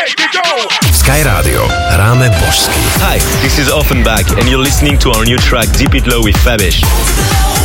baby, go! Sky Radio hráme božsky. Hi, this is Offenbach and you're listening to our new track Deep It Low with Fabish.